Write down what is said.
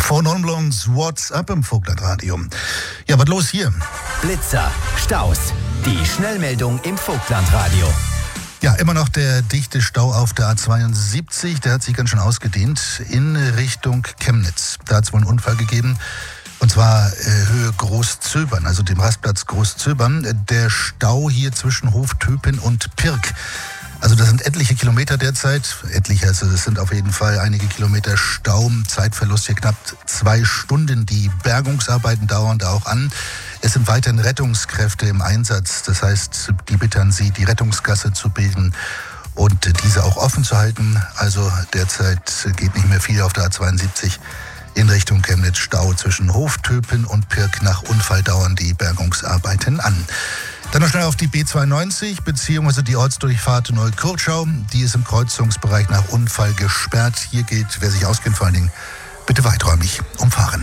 Four Non Blondes, What's Up im Vogtlandradio. Ja, was los hier? Blitzer, Staus, die Schnellmeldung im Vogtlandradio. Ja, immer noch der dichte Stau auf der A72. Der hat sich ganz schön ausgedehnt in Richtung Chemnitz. Da hat es wohl einen Unfall gegeben. Und zwar Höhe Großzöbern, also dem Rastplatz Großzöbern. Der Stau hier zwischen Hoftöpin und Pirk. Also das sind etliche Kilometer derzeit. Etliche, also das sind auf jeden Fall einige Kilometer Stau. Zeitverlust hier knapp 2 Stunden. Die Bergungsarbeiten dauern da auch an. Es sind weiterhin Rettungskräfte im Einsatz. Das heißt, die Bitte an Sie, die Rettungsgasse zu bilden und diese auch offen zu halten. Also derzeit geht nicht mehr viel auf der A72 in Richtung Chemnitz. Stau zwischen Hoftöpin und Pirk. Nach Unfall dauern die Bergungsarbeiten an. Dann noch schnell auf die B92 bzw. die Ortsdurchfahrt Neukirchau. Die ist im Kreuzungsbereich nach Unfall gesperrt. Hier gilt, wer sich auskennt, vor allen Dingen bitte weiträumig umfahren.